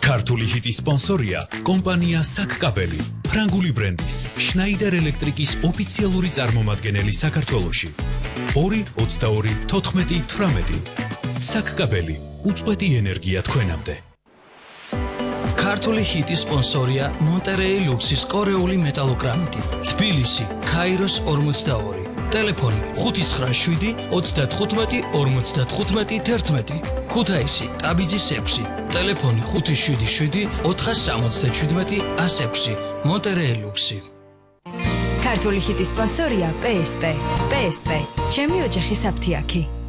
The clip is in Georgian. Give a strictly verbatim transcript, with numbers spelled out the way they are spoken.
ქართული ჰიტის სპონსორია კომპანია საკკაბელი, ფრანგული ბრენდის შნაიდერ ელექტრიკის ოფიციალური წარმომადგენელი საქართველოში. ორი ოცდაორი თოთხმეტი თვრამეტი. საკკაბელი, უწყვეტი ენერგია თქვენამდე. ქართული ჰიტის სპონსორია მონტერეი ლუქსის კორეული მეტალოგრამიტი, თბილისი, ქაიროს ორმოცდაორი. Telefoni ხუთი ცხრა შვიდი ოცდათხუთმეტი ორმოცდათხუთმეტი თერთმეტი. ქუთაისი, ტაბიძის ექვსი. Telefoni ხუთი შვიდი შვიდი ოთხასამოცდაჩვიდმეტი ასექვსი. მონტერეი ლუქსი. ქართული ჰიტის სპონსორია პე ეს პე. პე ეს პე. ჩემი ოჯახის აფთიაქი.